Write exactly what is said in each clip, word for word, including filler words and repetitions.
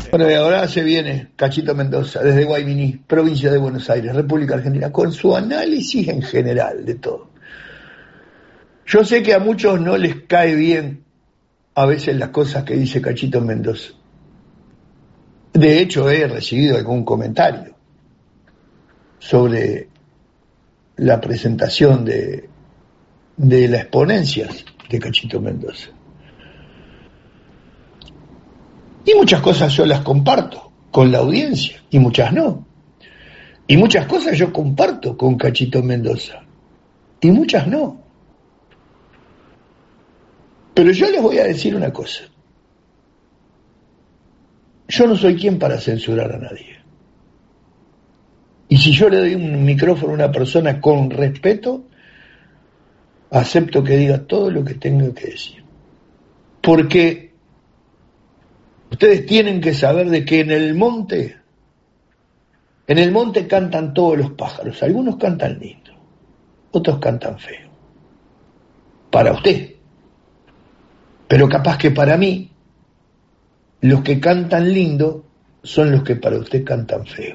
Bueno, y ahora se viene Cachito Mendoza, desde Guayminí, provincia de Buenos Aires, República Argentina, con su análisis en general de todo. Yo sé que a muchos no les cae bien a veces las cosas que dice Cachito Mendoza. De hecho, he recibido algún comentario sobre la presentación de, de las ponencias de Cachito Mendoza. Y muchas cosas yo las comparto con la audiencia, y muchas no. Y muchas cosas yo comparto con Cachito Mendoza, y muchas no. Pero yo les voy a decir una cosa. Yo no soy quien para censurar a nadie. Y si yo le doy un micrófono a una persona con respeto, acepto que diga todo lo que tenga que decir. Porque ustedes tienen que saber de que en el monte, en el monte cantan todos los pájaros. Algunos cantan lindo, otros cantan feo. Para usted. Pero capaz que para mí, los que cantan lindo son los que para usted cantan feo.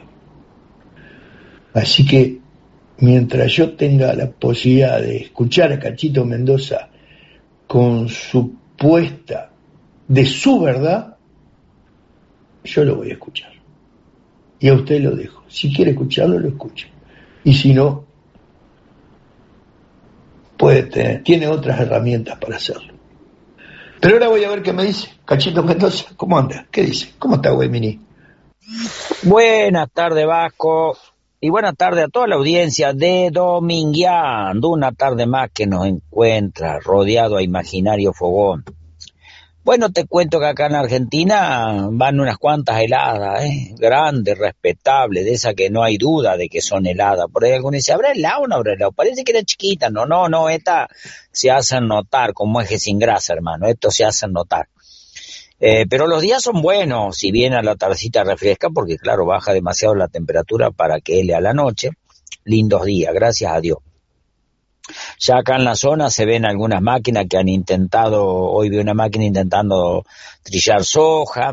Así que, mientras yo tenga la posibilidad de escuchar a Cachito Mendoza con su puesta de su verdad, yo lo voy a escuchar. Y a usted lo dejo. Si quiere escucharlo, lo escucha. Y si no, puede tener, tiene otras herramientas para hacerlo. Pero ahora voy a ver qué me dice Cachito Mendoza. ¿Cómo anda? ¿Qué dice? ¿Cómo está, Guayminí? Buenas tardes, Vasco. Y buenas tardes a toda la audiencia de Domingueando. Una tarde más que nos encuentra rodeado a imaginario fogón. Bueno, te cuento que acá en Argentina van unas cuantas heladas, ¿eh? Grandes, respetables, de esas que no hay duda de que son heladas. Por ahí algunos dicen, ¿habrá helado o no habrá helado? Parece que era chiquita. No, no, no, estas se hacen notar como eje sin grasa, hermano. Esto se hacen notar. Eh, pero los días son buenos, si bien a la tardecita refresca, porque claro, baja demasiado la temperatura para que hele a la noche. Lindos días, gracias a Dios. Ya acá en la zona se ven algunas máquinas que han intentado, hoy vi una máquina intentando trillar soja,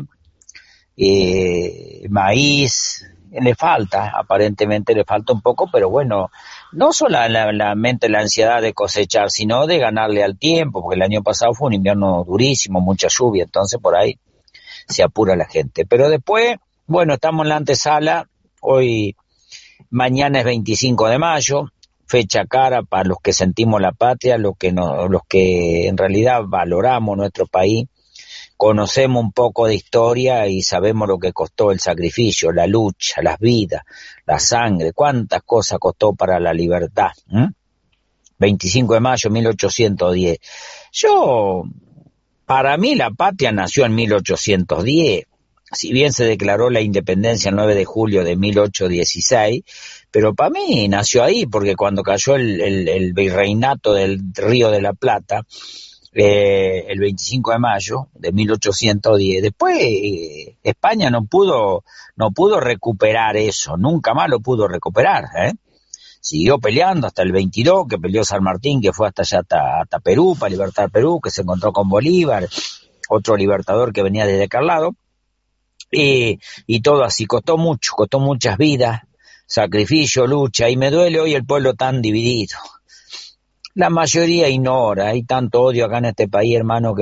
eh, maíz, le falta, aparentemente le falta un poco, pero bueno, no solamente la ansiedad de cosechar, sino de ganarle al tiempo, porque el año pasado fue un invierno durísimo, mucha lluvia, entonces por ahí se apura la gente. Pero después, bueno, estamos en la antesala, hoy, mañana es veinticinco de mayo, fecha cara para los que sentimos la patria, los que no, los que en realidad valoramos nuestro país, conocemos un poco de historia y sabemos lo que costó el sacrificio, la lucha, las vidas, la sangre, cuántas cosas costó para la libertad. ¿Mm? veinticinco de mayo de mil ochocientos diez. Yo, para mí la patria nació en mil ochocientos diez, si bien se declaró la independencia el nueve de julio de mil ochocientos dieciséis, pero para mí nació ahí, porque cuando cayó el, el, el virreinato del Río de la Plata, eh, el veinticinco de mayo de mil ochocientos diez, después eh, España no pudo, no pudo recuperar eso, nunca más lo pudo recuperar, ¿eh? Siguió peleando hasta el veintidós, que peleó San Martín, que fue hasta allá, hasta, hasta Perú, para libertar Perú, que se encontró con Bolívar, otro libertador que venía desde aquel lado, y, y todo así, costó mucho, costó muchas vidas, sacrificio, lucha, y me duele hoy el pueblo tan dividido. La mayoría ignora, hay tanto odio acá en este país, hermano, que